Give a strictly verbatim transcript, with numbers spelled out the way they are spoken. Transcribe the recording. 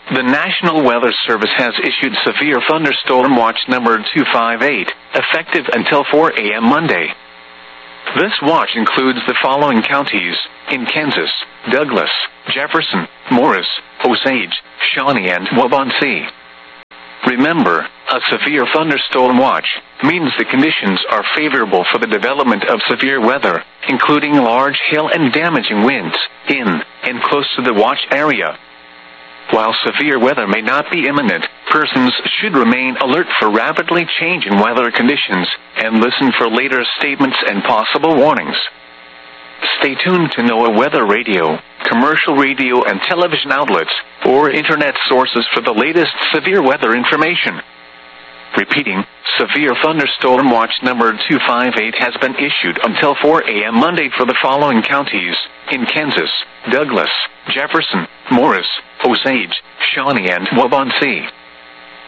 The National Weather Service has issued Severe Thunderstorm Watch number two five eight, effective until four a m Monday. This watch includes the following counties in Kansas: Douglas, Jefferson, Morris, Osage, Shawnee, and Waubonsee. Remember, a severe thunderstorm watch means the conditions are favorable for the development of severe weather, including large hail and damaging winds, in and close to the watch area. While severe weather may not be imminent, persons should remain alert for rapidly changing weather conditions and listen for later statements and possible warnings. Stay tuned to NOAA Weather Radio, commercial radio and television outlets, or internet sources for the latest severe weather information. Repeating, Severe Thunderstorm Watch number two five eight has been issued until four a m Monday for the following counties in Kansas: Douglas, Jefferson, Morris, Osage, Shawnee, and Waubonsee.